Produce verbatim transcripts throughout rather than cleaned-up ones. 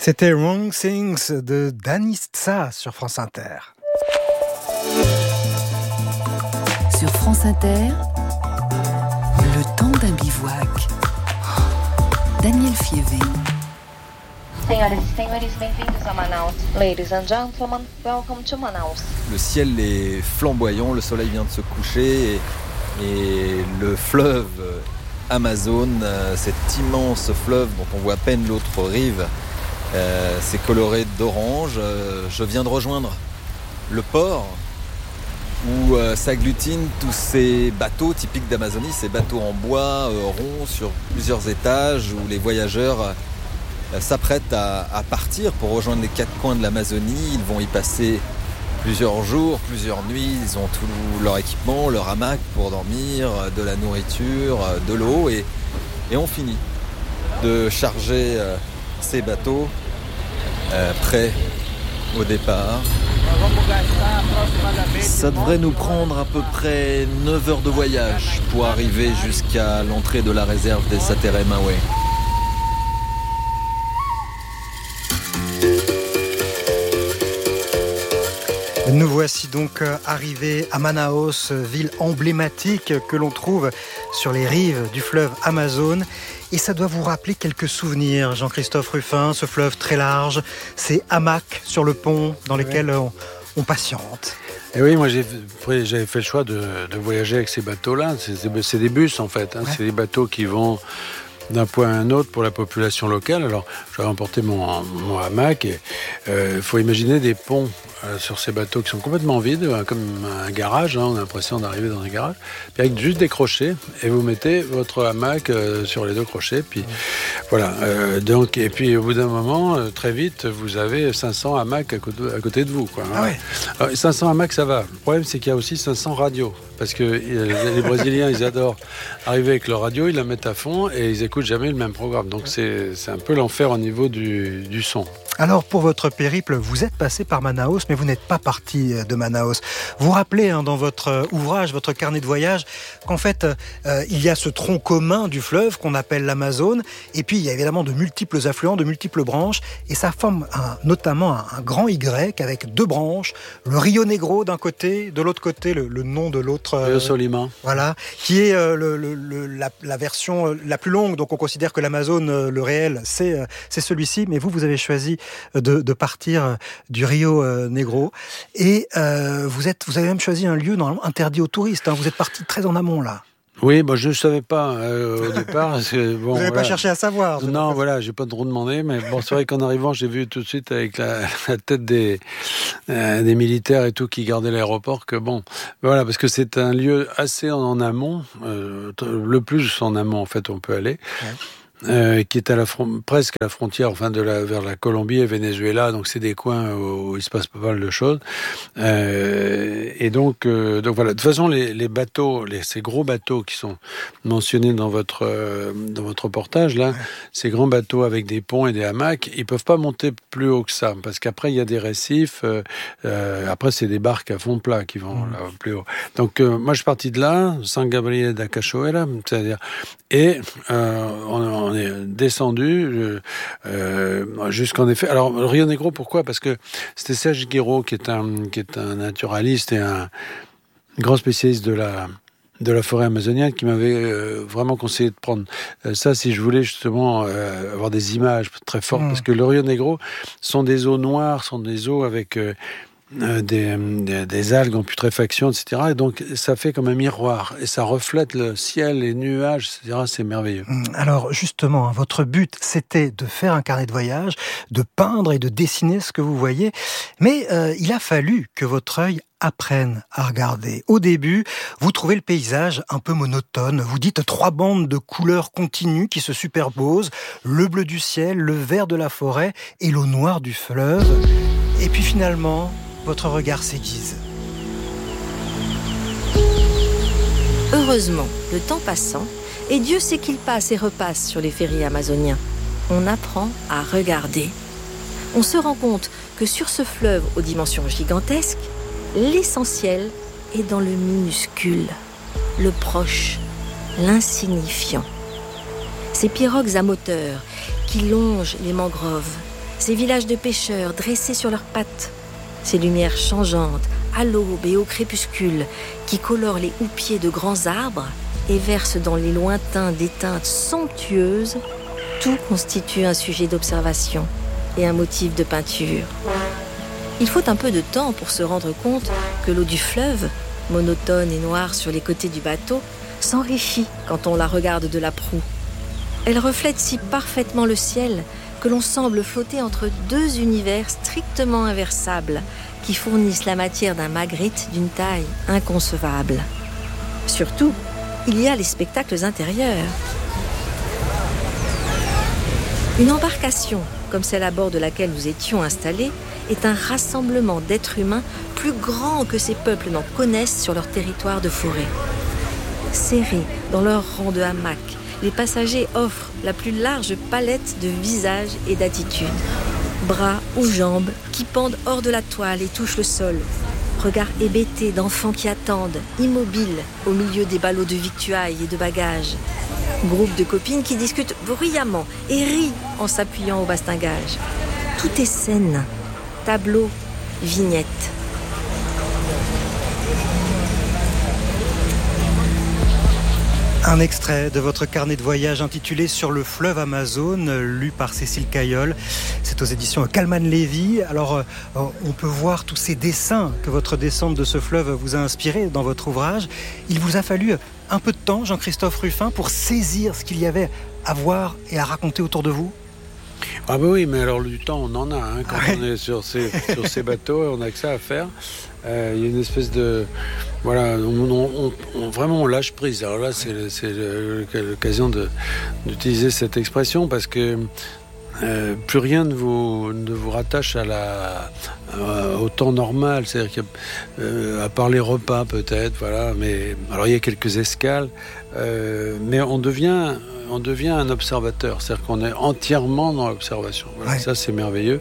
C'était Wrong Things de Danny Tsa sur France Inter. Sur France Inter, le temps d'un bivouac. Daniel Fievé. Senhoras e senhores, bem-vindos a Manaus. Ladies and gentlemen, welcome to Manaus. Le ciel est flamboyant, le soleil vient de se coucher et, et le fleuve Amazon, cet immense fleuve dont on voit à peine l'autre rive, euh, c'est coloré d'orange. Je viens de rejoindre le port où euh, s'agglutinent tous ces bateaux typiques d'Amazonie, ces bateaux en bois euh, ronds sur plusieurs étages où les voyageurs euh, s'apprêtent à, à partir pour rejoindre les quatre coins de l'Amazonie. Ils vont y passer plusieurs jours, plusieurs nuits. Ils ont tout leur équipement, leur hamac pour dormir, de la nourriture, de l'eau et, et on finit de charger euh, ces bateaux euh, prêts au départ. Ça devrait nous prendre à peu près neuf heures de voyage pour arriver jusqu'à l'entrée de la réserve des Sateré-Maoué. Nous voici donc arrivés à Manaus, ville emblématique que l'on trouve sur les rives du fleuve Amazon. Et ça doit vous rappeler quelques souvenirs, Jean-Christophe Ruffin, ce fleuve très large, ces hamacs sur le pont dans lesquels on, on patiente. Et oui, moi j'ai, j'avais fait le choix de, de voyager avec ces bateaux-là. C'est, c'est des bus en fait, hein. Ouais. C'est des bateaux qui vont d'un point à un autre pour la population locale. Alors j'avais emporté mon, mon hamac et il euh, faut imaginer des ponts euh, sur ces bateaux qui sont complètement vides, euh, comme un garage, hein, on a l'impression d'arriver dans un garage, puis avec juste des crochets, et vous mettez votre hamac euh, sur les deux crochets, puis voilà. Euh, donc, et puis au bout d'un moment, euh, très vite, vous avez cinq cents hamacs à côté, à côté de vous, quoi, hein. Ah ouais. Alors, cinq cents hamacs, ça va. Le problème, c'est qu'il y a aussi cinq cents radios, parce que euh, les Brésiliens, ils adorent arriver avec leur radio, ils la mettent à fond, et ils écoutent jamais le même programme. Donc c'est, c'est un peu l'enfer au niveau du, du son. Alors pour votre périple, vous êtes passé par Manaus, mais vous n'êtes pas parti de Manaus. Vous rappelez hein, dans votre ouvrage, votre carnet de voyage, qu'en fait euh, il y a ce tronc commun du fleuve qu'on appelle l'Amazone, et puis il y a évidemment de multiples affluents, de multiples branches, et ça forme un, notamment un, un grand Y avec deux branches, le Rio Negro d'un côté, de l'autre côté le, le nom de l'autre. Euh, Rio Solima. Voilà, qui est euh, le, le, le, la, la version la plus longue. Donc on considère que l'Amazone, euh, le réel, c'est euh, c'est celui-ci, mais vous vous avez choisi De, de partir du Rio Negro et euh, vous êtes, vous avez même choisi un lieu normalement interdit aux touristes. Hein. Vous êtes parti très en amont là. Oui, bon, je ne savais pas euh, au départ. Parce que, bon, vous n'avez voilà. pas cherché à savoir. Non, pas... voilà, j'ai pas trop demandé, mais bon, c'est vrai qu'en arrivant, j'ai vu tout de suite avec la, la tête des, euh, des militaires et tout qui gardaient l'aéroport que bon, voilà, parce que c'est un lieu assez en, en amont, euh, le plus en amont en fait on peut aller. Ouais. Euh, qui est à la fron- presque à la frontière, enfin de la vers la Colombie et Venezuela, donc c'est des coins où, où il se passe pas mal de choses. Euh, et donc, euh, donc voilà. De toute façon, les, les bateaux, les, ces gros bateaux qui sont mentionnés dans votre euh, dans votre reportage là, ouais. Ces grands bateaux avec des ponts et des hamacs, ils peuvent pas monter plus haut que ça, parce qu'après il y a des récifs. Euh, euh, après, c'est des barques à fond plat qui vont mmh. là plus haut. Donc euh, moi, je suis parti de là, San Gabriel da Cachoeira, c'est-à-dire et euh, on, on On est descendu euh, jusqu'en effet. Alors le Rio Negro, pourquoi ? Parce que c'était Serge Guiraud qui est un qui est un naturaliste et un grand spécialiste de la de la forêt amazonienne qui m'avait euh, vraiment conseillé de prendre euh, ça si je voulais justement euh, avoir des images très fortes, mmh. parce que le Rio Negro sont des eaux noires, sont des eaux avec euh, Euh, des, des, des algues en putréfaction, et cetera. Et donc, ça fait comme un miroir. Et ça reflète le ciel, les nuages, et cetera. C'est merveilleux. Alors, justement, hein, votre but, c'était de faire un carnet de voyage, de peindre et de dessiner ce que vous voyez. Mais euh, il a fallu que votre œil apprenne à regarder. Au début, vous trouvez le paysage un peu monotone. Vous dites trois bandes de couleurs continues qui se superposent. Le bleu du ciel, le vert de la forêt et l'eau noire du fleuve. Et puis finalement, votre regard s'aiguise. Heureusement, le temps passant, et Dieu sait qu'il passe et repasse sur les ferries amazoniens, on apprend à regarder. On se rend compte que sur ce fleuve aux dimensions gigantesques, l'essentiel est dans le minuscule, le proche, l'insignifiant. Ces pirogues à moteur qui longent les mangroves, ces villages de pêcheurs dressés sur leurs pattes, ces lumières changeantes, à l'aube et au crépuscule, qui colorent les houppiers de grands arbres et versent dans les lointains des teintes somptueuses, tout constitue un sujet d'observation et un motif de peinture. Il faut un peu de temps pour se rendre compte que l'eau du fleuve, monotone et noire sur les côtés du bateau, s'enrichit quand on la regarde de la proue. Elle reflète si parfaitement le ciel que l'on semble flotter entre deux univers strictement inversables qui fournissent la matière d'un Magritte d'une taille inconcevable. Surtout, il y a les spectacles intérieurs. Une embarcation, comme celle à bord de laquelle nous étions installés, est un rassemblement d'êtres humains plus grand que ces peuples n'en connaissent sur leur territoire de forêt. Serrés dans leurs rangs de hamacs, les passagers offrent la plus large palette de visages et d'attitudes. Bras ou jambes qui pendent hors de la toile et touchent le sol. Regards hébétés d'enfants qui attendent, immobiles, au milieu des ballots de victuailles et de bagages. Groupe de copines qui discutent bruyamment et rient en s'appuyant au bastingage. Tout est scène, tableau, vignette. Un extrait de votre carnet de voyage intitulé « Sur le fleuve Amazon », lu par Cécile Cailleul. C'est aux éditions Calman Lévy. Alors, euh, on peut voir tous ces dessins que votre descente de ce fleuve vous a inspiré dans votre ouvrage. Il vous a fallu un peu de temps, Jean-Christophe Rufin, pour saisir ce qu'il y avait à voir et à raconter autour de vous? Ah bah oui, mais alors du temps, on en a. Hein, quand ouais. on est sur ces, sur ces bateaux, on n'a que ça à faire. Euh, il y a une espèce de... Voilà, on, on, on, vraiment on lâche prise. Alors là, c'est, c'est l'occasion de, d'utiliser cette expression parce que euh, plus rien ne vous, ne vous rattache à la, à, au temps normal. C'est-à-dire qu'à euh, part les repas peut-être, voilà. Mais alors il y a quelques escales, euh, mais on devient... on devient un observateur, c'est-à-dire qu'on est entièrement dans l'observation. Voilà, ouais. Ça, c'est merveilleux.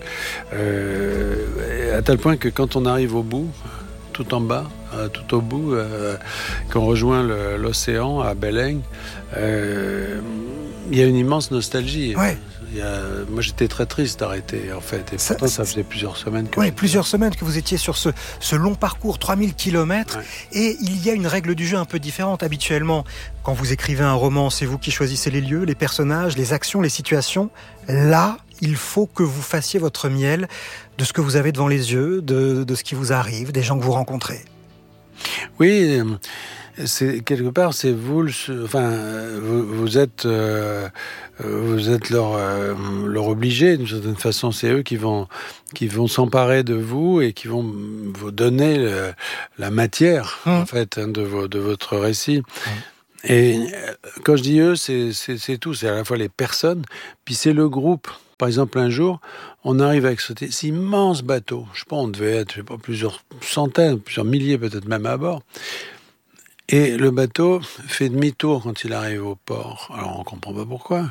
Euh, à tel point que quand on arrive au bout, tout en bas, euh, tout au bout, euh, qu'on rejoint le, l'océan à Beleng, euh, il y a une immense nostalgie. Ouais. Il y a, moi, j'étais très triste d'arrêter, en fait. Et ça, pourtant, ça faisait plusieurs semaines que... Oui, je... plusieurs semaines que vous étiez sur ce, ce long parcours, trois mille kilomètres. Ouais. Et il y a une règle du jeu un peu différente. Habituellement, quand vous écrivez un roman, c'est vous qui choisissez les lieux, les personnages, les actions, les situations. Là, il faut que vous fassiez votre miel de ce que vous avez devant les yeux, de, de ce qui vous arrive, des gens que vous rencontrez. Oui, c'est, quelque part, c'est vous, le, enfin, vous, vous êtes, euh, vous êtes leur, euh, leur obligé d'une certaine façon. C'est eux qui vont, qui vont s'emparer de vous et qui vont vous donner le, la matière, mmh. en fait, hein, de, vos, de votre récit. Mmh. Et quand je dis eux, c'est, c'est, c'est tout. C'est à la fois les personnes, puis c'est le groupe. Par exemple, un jour, on arrive avec ce, cet immense bateau. Je sais pas, on devait être, je sais pas, plusieurs centaines, plusieurs milliers peut-être même à bord. Et le bateau fait demi-tour quand il arrive au port. Alors, on comprend pas pourquoi.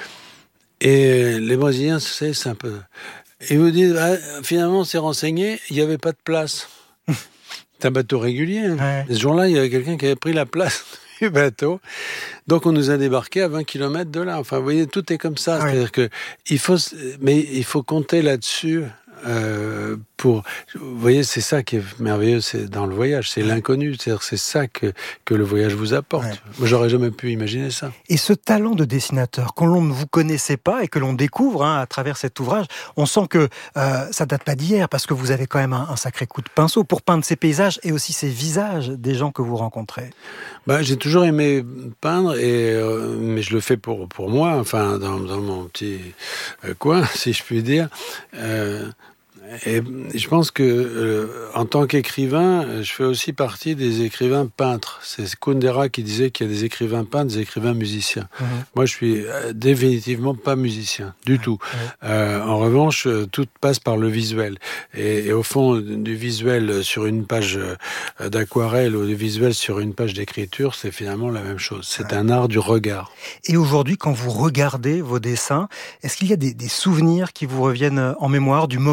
Et les Brésiliens, c'est, c'est un peu... Et vous dites, ah, finalement, on s'est renseigné, il n'y avait pas de place. C'est un bateau régulier. Hein. Ouais. Ce jour-là, il y avait quelqu'un qui avait pris la place du bateau. Donc, on nous a débarqués à vingt kilomètres de là. Enfin, vous voyez, tout est comme ça. Ouais. C'est-à-dire que il faut, mais il faut compter là-dessus euh, pour... Vous voyez, c'est ça qui est merveilleux, c'est dans le voyage. C'est ouais. l'inconnu. C'est-à-dire c'est ça que, que le voyage vous apporte. Ouais. Moi, j'aurais jamais pu imaginer ça. Et ce talent de dessinateur, qu'on l'on ne vous connaissait pas et que l'on découvre hein, à travers cet ouvrage, on sent que euh, ça date pas d'hier parce que vous avez quand même un, un sacré coup de pinceau pour peindre ces paysages et aussi ces visages des gens que vous rencontrez. Bah, j'ai toujours aimé peindre, et, euh, mais je le fais pour, pour moi, enfin, dans, dans mon petit euh, coin, si je puis dire. Euh, et je pense que, euh, en tant qu'écrivain, je fais aussi partie des écrivains peintres. C'est Kundera qui disait qu'il y a des écrivains peintres, des écrivains musiciens. Mmh. Moi, je suis définitivement pas musicien, du mmh. tout. Mmh. Euh, en revanche, tout passe par le visuel. Et, et au fond, du visuel sur une page d'aquarelle ou du visuel sur une page d'écriture, c'est finalement la même chose. C'est mmh. un art du regard. Et aujourd'hui, quand vous regardez vos dessins, est-ce qu'il y a des, des souvenirs qui vous reviennent en mémoire du moment où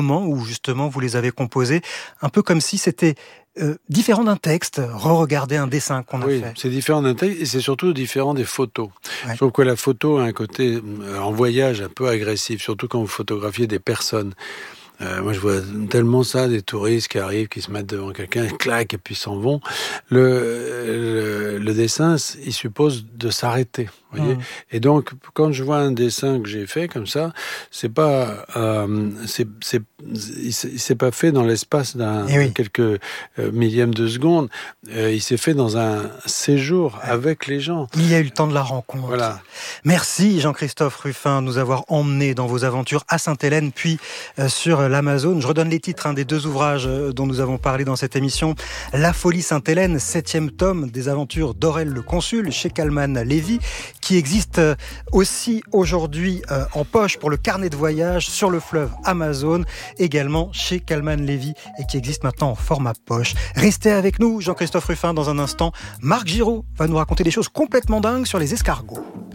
justement vous les avez composés un peu comme si c'était euh, différent d'un texte, re-regarder un dessin qu'on a oui, fait. C'est différent d'un texte et c'est surtout différent des photos. Ouais. Je trouve que la photo a un côté euh, en voyage un peu agressif, surtout quand vous photographiez des personnes. Euh, moi, je vois tellement ça, des touristes qui arrivent, qui se mettent devant quelqu'un, claquent et puis s'en vont. Le, le, le dessin, il suppose de s'arrêter. Vous voyez. Mmh. Et donc, quand je vois un dessin que j'ai fait comme ça, c'est pas, euh, c'est, c'est, il s'est pas fait dans l'espace d'un oui. quelques euh, millièmes de seconde. Euh, il s'est fait dans un séjour ouais. avec les gens. Il y a eu le temps de la rencontre. Voilà. Merci Jean-Christophe Rufin de nous avoir emmenés dans vos aventures à Sainte-Hélène, puis euh, sur l'Amazone. Je redonne les titres hein, des deux ouvrages euh, dont nous avons parlé dans cette émission. La folie Sainte-Hélène, septième tome des aventures d'Aurel le Consul chez Calman Lévy, qui existe euh, aussi aujourd'hui euh, en poche pour le carnet de voyage sur le fleuve Amazone, également chez Calman Lévy et qui existe maintenant en format poche. Restez avec nous, Jean-Christophe Rufin, dans un instant. Marc Giraud va nous raconter des choses complètement dingues sur les escargots.